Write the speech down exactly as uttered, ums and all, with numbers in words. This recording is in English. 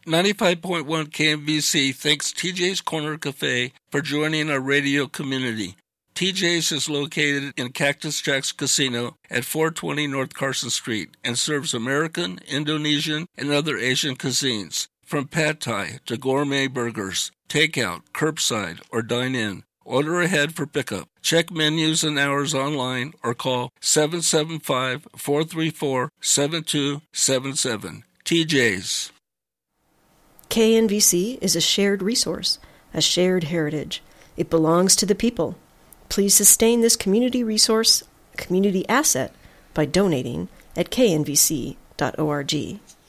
ninety-five point one K N V C thanks T J's Corner Cafe for joining our radio community. T J's is located in Cactus Jack's Casino at four twenty North Carson Street and serves American, Indonesian, and other Asian cuisines, from pad thai to gourmet burgers, takeout, curbside, or dine-in. Order ahead for pickup. Check menus and hours online or call seven seven five, four three four, seven two seven seven. T J's. K N V C is a shared resource, a shared heritage. It belongs to the people. Please sustain this community resource, community asset, by donating at k n v c dot org.